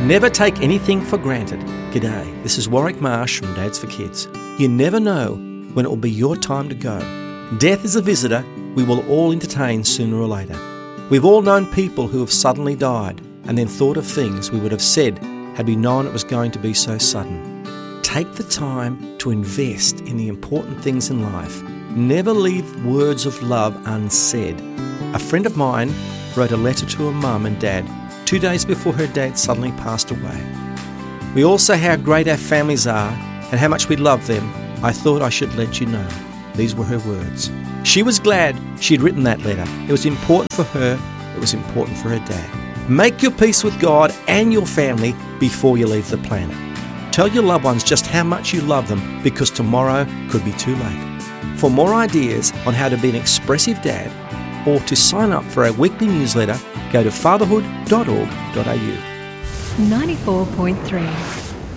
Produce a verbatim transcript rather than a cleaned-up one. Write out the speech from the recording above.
Never take anything for granted. G'day, this is Warwick Marsh from Dads for Kids. You never know when it will be your time to go. Death is a visitor we will all entertain sooner or later. We've all known people who have suddenly died and then thought of things we would have said had we known it was going to be so sudden. Take the time to invest in the important things in life. Never leave words of love unsaid. A friend of mine wrote a letter to her mum and dad two days before her dad suddenly passed away. We all say how great our families are and how much we love them. I thought I should let you know. These were her words. She was glad she'd written that letter. It was important for her. It was important for her dad. Make your peace with God and your family before you leave the planet. Tell your loved ones just how much you love them, because tomorrow could be too late. For more ideas on how to be an expressive dad or to sign up for our weekly newsletter, go to fatherhood dot org dot a u. ninety-four point three